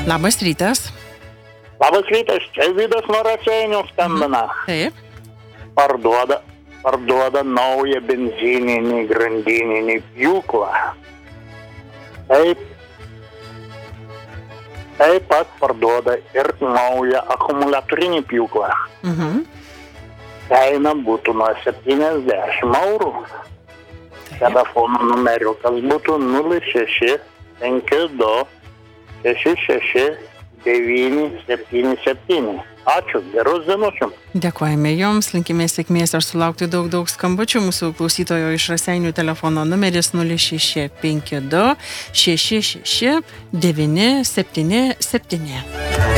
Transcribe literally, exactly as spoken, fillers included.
Labas rytas. Labas rytas, čia Vidas nuo Raseinių skambina. Taip. Parduoda, parduoda naują benzininį grandininį pjūklą. Taip, taip pat parduoda ir naują akumuliatorinį pjūklą. Mhm. Kaina būtų nuo septyniasdešimt eurų. Telefono numeriukas būtų nulis šeši penki du šeši šeši devyni septyni septyni. Ačiū, geros dienos jums. Dėkojame jums, linkime sėkmės ir sulaukti daug, daug skambučių. Mūsų klausytojo iš Raseinių telefono numeris nulis šeši penki du šeši šeši devyni septyni septyni.